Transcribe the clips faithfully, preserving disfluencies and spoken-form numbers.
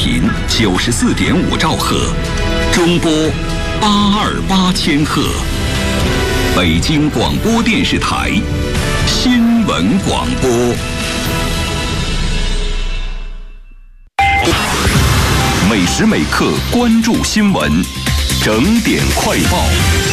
频九十四点五兆赫，中波八二八千赫。北京广播电视台新闻广播。每时每刻关注新闻，整点快报。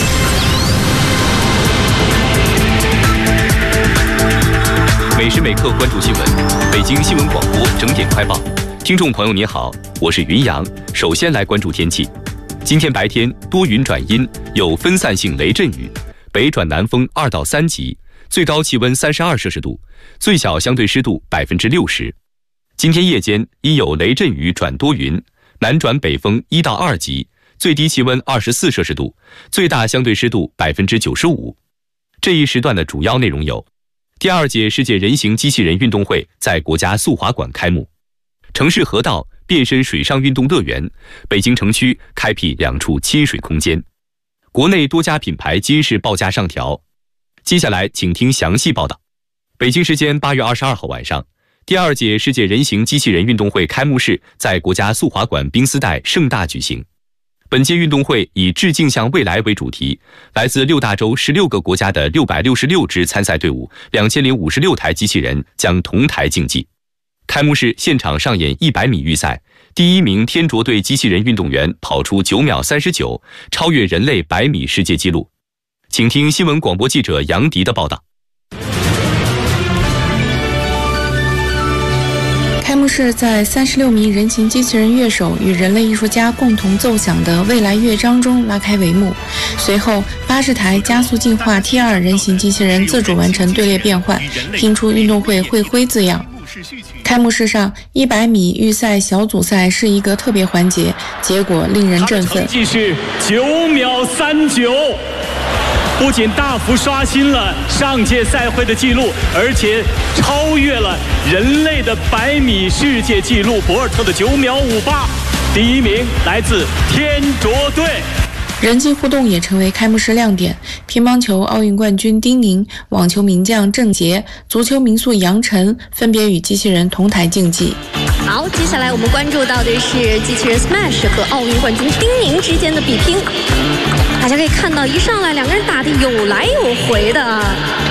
每时每刻关注新闻，北京新闻广播整点快报。听众朋友您好，我是云阳。首先来关注天气。今天白天多云转阴，有分散性雷阵雨，北转南风二到三级，最高气温三十二摄氏度，最小相对湿度百分之六十。今天夜间依有雷阵雨转多云，南转北风一到二级，最低气温二十四摄氏度，最大相对湿度百分之九十五。这一时段的主要内容有：第二届世界人形机器人运动会在国家速滑馆开幕，城市河道变身水上运动乐园，北京城区开辟两处亲水空间，国内多家品牌今日报价上调。接下来请听详细报道。北京时间八月二十二号晚上，第二届世界人形机器人运动会开幕式在国家速滑馆冰丝带盛大举行。本届运动会以致敬向未来为主题，来自六大洲十六个国家的六百六十六支参赛队伍，两千零五十六台机器人将同台竞技。开幕式现场上演一百米预赛，第一名天卓队机器人运动员跑出九秒三十九，超越人类百米世界纪录。请听新闻广播记者杨迪的报道。 开幕式在三十六名人形机器人乐手与人类艺术家共同奏响的未来乐章中拉开帷幕。随后，八十台加速进化 T 二 人形机器人自主完成队列变换，拼出运动会会徽字样。开幕式上，一百米预赛小组赛是一个特别环节，结果令人振奋。 成绩是九秒三九。不仅大幅刷新了上届赛会的记录，而且超越了人类的百米世界纪录博尔特的九秒五八。第一名来自天卓队。 人机互动也成为开幕式亮点，乒乓球奥运冠军丁宁、网球名将郑洁、足球名宿杨晨分别与机器人同台竞技。 好，接下来我们关注到的是机器人 Smash 和奥运冠军丁宁之间的比拼。大家可以看到，一上来两个人打得有来有回的。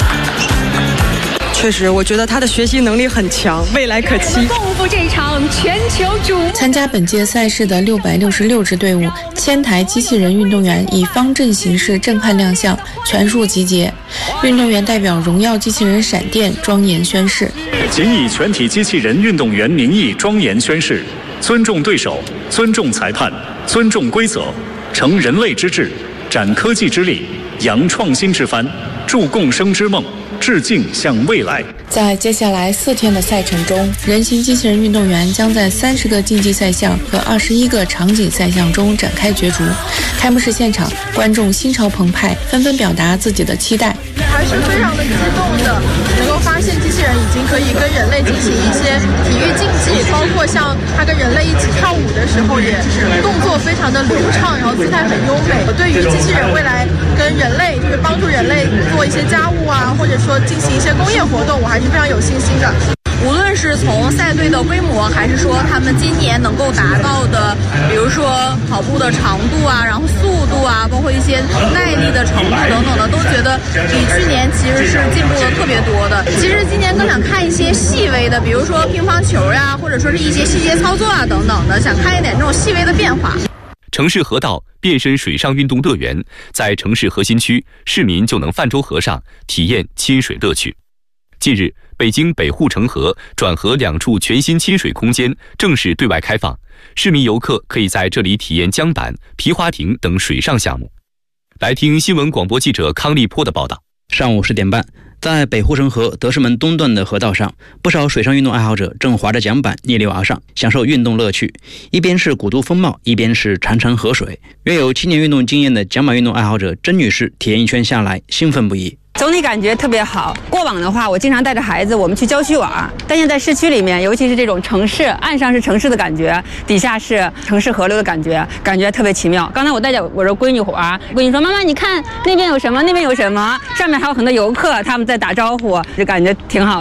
确实，我觉得他的学习能力很强，未来可期。 共赴这场全球瞩目。 参加本届赛事的六百六十六支队伍，千台机器人运动员以方阵形式震撼亮相，全数集结。运动员代表荣耀机器人闪电庄严宣誓。 谨以全体机器人运动员名义庄严宣誓，尊重对手，尊重裁判，尊重规则，成人类之志，展科技之力，扬创新之帆，铸共生之梦，致敬向未来。 在接下来四天的赛程中，人形机器人运动员将在三十个竞技赛项和二十一个场景赛项中展开角逐。开幕式现场，观众心潮澎湃，纷纷表达自己的期待。 还是非常的激动的，能够发现机器人已经可以跟人类进行一些体育竞技，包括像它跟人类一起跳舞的时候，也动作非常的流畅，然后姿态很优美。我对于机器人未来跟人类，就是帮助人类做一些家务啊，或者说进行一些工业活动，我还是非常有信心的。 无论是从赛队的规模，还是说他们今年能够达到的，比如说跑步的长度啊，然后速度啊，包括一些耐力的程度等等的，都觉得比去年其实是进步了特别多的。其实今年更想看一些细微的，比如说乒乓球呀、啊，或者说是一些细节操作啊等等的，想看一点这种细微的变化。 城市河道变身水上运动乐园，在城市核心区，市民就能泛舟河上，体验亲水乐趣。近日，北京北护城河转河两处全新亲水空间正式对外开放，市民游客可以在这里体验桨板、皮划艇等水上项目。来听新闻广播记者康立波的报道。 上午十点半，在北护城河德胜门东段的河道上，不少水上运动爱好者正划着桨板逆流而上，享受运动乐趣。一边是古都风貌，一边是潺潺河水。约有七年运动经验的桨板运动爱好者甄女士体验一圈下来，兴奋不已。 总体感觉特别好。过往的话，我经常带着孩子我们去郊区玩，但现在市区里面，尤其是这种城市，岸上是城市的感觉，底下是城市河流的感觉，感觉特别奇妙。刚才我带着我的闺女玩，闺女说：“妈妈，你看那边有什么？那边有什么？”上面还有很多游客，他们在打招呼，就感觉挺好的。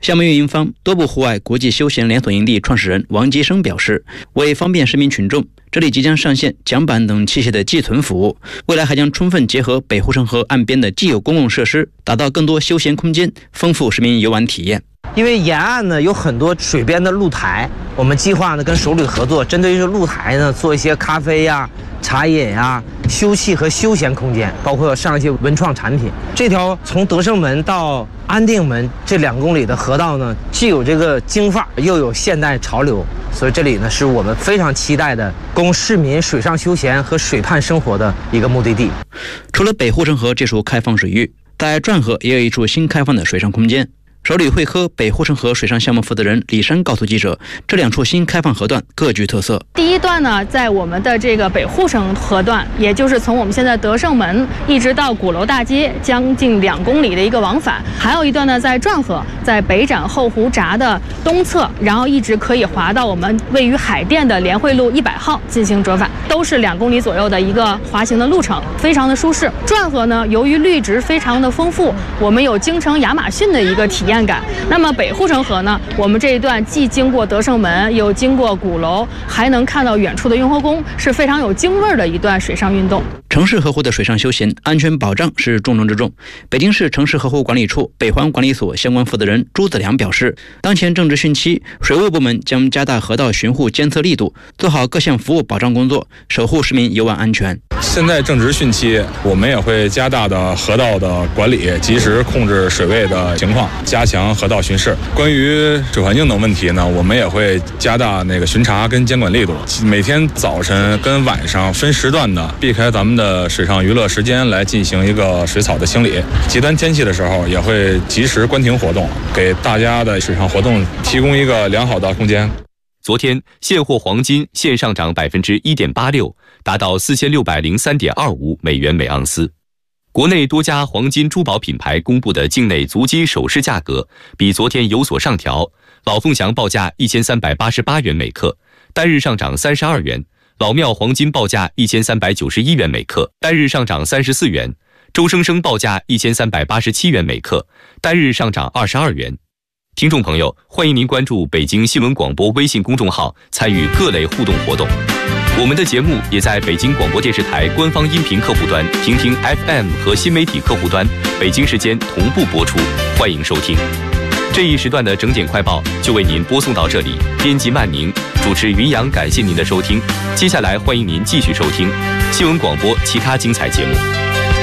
项目运营方多部户外国际休闲连锁营地创始人王吉生表示，为方便市民群众，这里即将上线桨板等器械的寄存服务，未来还将充分结合北护城河岸边的既有公共设施，打造更多休闲空间，丰富市民游玩体验。 因为沿岸呢有很多水边的露台，我们计划呢跟首旅合作，针对这露台呢做一些咖啡呀、茶饮呀、休憩和休闲空间，包括上一些文创产品。这条从德胜门到安定门这两公里的河道呢，既有这个京范儿，又有现代潮流，所以这里呢是我们非常期待的供市民水上休闲和水畔生活的一个目的地。 除了北护城河这处开放水域，在转河也有一处新开放的水上空间。首旅会科北护城河水上项目负责人李珊告诉记者，这两处新开放河段各具特色。 第一段呢，在我们的这个北护城河段，也就是从我们现在德胜门一直到鼓楼大街，将近两公里的一个往返。还有一段呢，在转河，在北展后湖闸的东侧，然后一直可以滑到我们位于海淀的联汇路一百号进行折返，都是两公里左右的一个滑行的路程，非常的舒适。转河呢，由于绿植非常的丰富，我们有京城亚马逊的一个体验感。那么北护城河呢，我们这一段既经过德胜门，又经过鼓楼，还能看到远处的雍和宫，是非常有京味儿的一段水上运动。 城市河湖的水上休闲安全保障是重中之重。北京市城市河湖管理处北环管理所相关负责人朱子良表示，当前正值汛期，水务部门将加大河道巡护监测力度，做好各项服务保障工作，守护市民游玩安全。 现在正值汛期，我们也会加大的河道的管理，及时控制水位的情况，加强河道巡视。关于水环境等问题呢，我们也会加大那个巡查跟监管力度，每天早晨跟晚上分时段的避开咱们的水上娱乐时间来进行一个水草的清理。极端天气的时候，也会及时关停活动，给大家的水上活动提供一个良好的空间。 昨天，现货黄金现上涨百分之一点八六，达到四千六百零三点二五美元每盎司。国内多家黄金珠宝品牌公布的境内足金首饰价格比昨天有所上调，老凤祥报价一千三百八十八元每克，单日上涨三十二元；老庙黄金报价一千三百九十一元每克，单日上涨三十四元；周生生报价一千三百八十七元每克，单日上涨二十二元。听众朋友，欢迎您关注北京新闻广播微信公众号，参与各类互动活动。我们的节目也在北京广播电视台官方音频客户端、听听 F M 和新媒体客户端北京时间同步播出，欢迎收听。这一时段的整点快报就为您播送到这里，编辑曼宁，主持云阳，感谢您的收听。接下来欢迎您继续收听新闻广播其他精彩节目。